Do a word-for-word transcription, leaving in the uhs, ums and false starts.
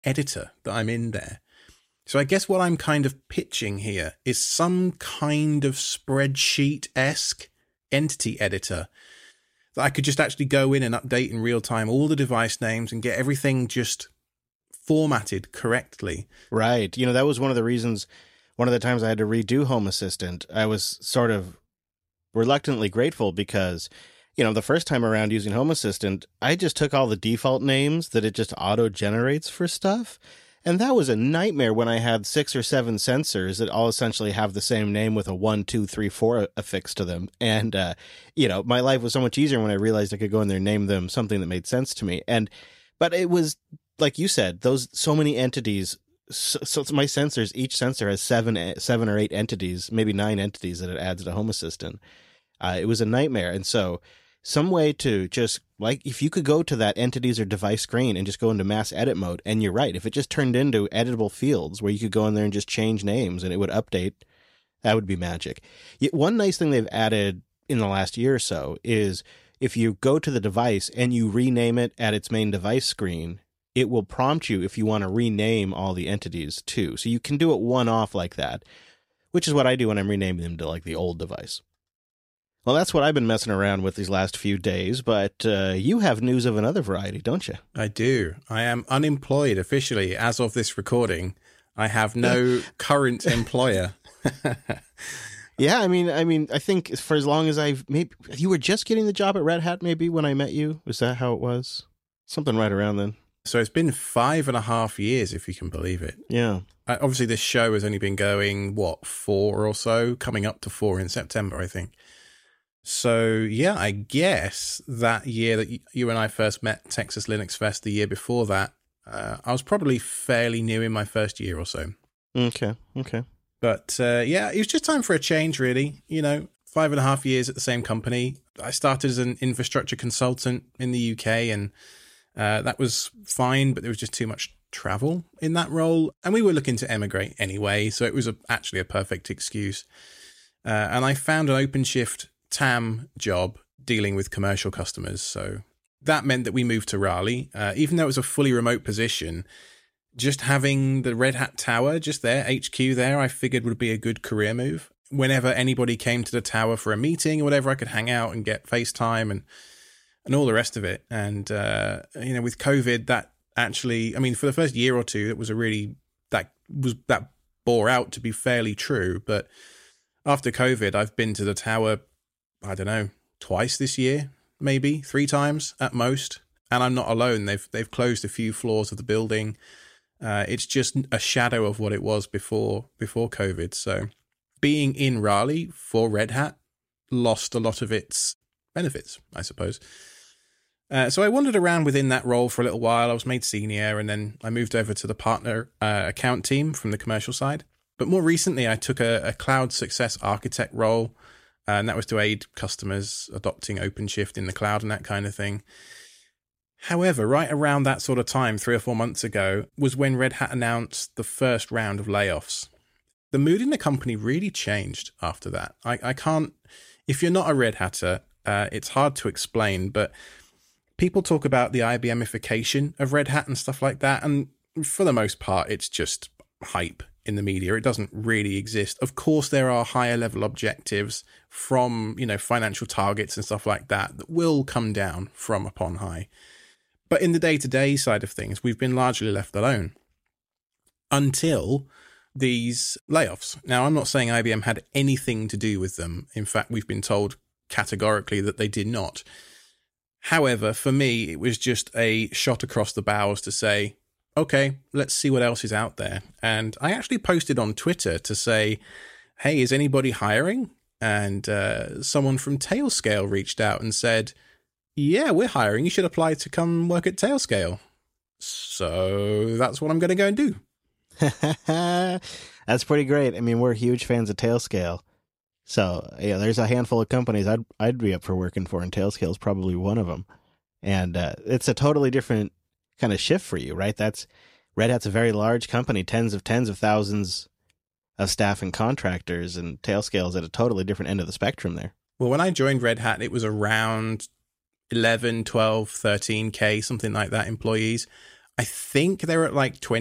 editor that I'm in there. So I guess what I'm kind of pitching here is some kind of spreadsheet-esque entity editor that I could just actually go in and update in real time all the device names and get everything just formatted correctly. Right. You know, that was one of the reasons, one of the times I had to redo Home Assistant, I was sort of reluctantly grateful because, you know, the first time around using Home Assistant, I just took all the default names that it just auto-generates for stuff. And that was a nightmare when I had six or seven sensors that all essentially have the same name with a one, two, three, four affixed to them. And, uh, you know, my life was so much easier when I realized I could go in there and name them something that made sense to me. And, but it was, like you said, those so many entities. So, so my sensors, each sensor has seven, seven or eight entities, maybe nine entities that it adds to Home Assistant. Uh, it was a nightmare. And so some way to just, like, if you could go to that entities or device screen and just go into mass edit mode, and you're right, if it just turned into editable fields where you could go in there and just change names and it would update, that would be magic. Yet one nice thing they've added in the last year or so is if you go to the device and you rename it at its main device screen, it will prompt you if you want to rename all the entities too. So you can do it one-off like that, which is what I do when I'm renaming them to, like, the old device. Well, that's what I've been messing around with these last few days, but uh, you have news of another variety, don't you? I do. I am unemployed officially as of this recording. I have no current employer. Yeah, I mean, I mean, I think for as long as I've maybe you were just getting the job at Red Hat, maybe when I met you. Was that how it was? Something right around then. So it's been five and a half years, if you can believe it. Yeah. Uh, obviously, this show has only been going, what, four or so, coming up to four in September, I think. So, yeah, I guess that year that you and I first met, Texas Linux Fest, the year before that, uh, I was probably fairly new in my first year or so. Okay, okay. But, uh, yeah, it was just time for a change, really. You know, five and a half years at the same company. I started as an infrastructure consultant in the U K, and uh, that was fine, but there was just too much travel in that role. And we were looking to emigrate anyway, so it was a, actually a perfect excuse. Uh, and I found an OpenShift T A M job dealing with commercial customers. So that meant that we moved to Raleigh. Uh, even though it was a fully remote position, just having the Red Hat Tower just there, H Q there, I figured would be a good career move. Whenever anybody came to the tower for a meeting or whatever, I could hang out and get FaceTime and and all the rest of it. And, uh, you know, with COVID, that actually, I mean, for the first year or two, it was a really, that was, that bore out to be fairly true. But after COVID, I've been to the tower, I don't know, twice this year, maybe three times at most. And I'm not alone. They've they've closed a few floors of the building. Uh, it's just a shadow of what it was before before COVID. So being in Raleigh for Red Hat lost a lot of its benefits, I suppose. Uh, so I wandered around within that role for a little while. I was made senior, and then I moved over to the partner uh, account team from the commercial side. But more recently, I took a, a cloud success architect role, and that was to aid customers adopting OpenShift in the cloud and that kind of thing. However, right around that sort of time, three or four months ago, was when Red Hat announced the first round of layoffs. The mood in the company really changed after that. I, I can't, if you're not a Red Hatter, uh, it's hard to explain, but people talk about the IBMification of Red Hat and stuff like that, and for the most part, it's just hype in the media. It doesn't really exist. Of course, there are higher level objectives from, you know, financial targets and stuff like that that will come down from upon high. But in the day-to-day side of things, we've been largely left alone until these layoffs. Now, I'm not saying I B M had anything to do with them. In fact, we've been told categorically that they did not. However, for me, it was just a shot across the bows to say, okay, let's see what else is out there. And I actually posted on Twitter to say, hey, is anybody hiring? And uh, someone from Tailscale reached out and said, yeah, we're hiring. You should apply to come work at Tailscale. So that's what I'm going to go and do. That's pretty great. I mean, we're huge fans of Tailscale. So, yeah, there's a handful of companies I'd I'd be up for working for, and Tailscale is probably one of them. And uh, it's a totally different kind of shift for you, right? That's Red Hat's a very large company, tens of tens of thousands of staff and contractors, and Tailscale is at a totally different end of the spectrum there. Well, when I joined Red Hat, it was around eleven, twelve, thirteen K, something like that, employees. I think they're at like twenty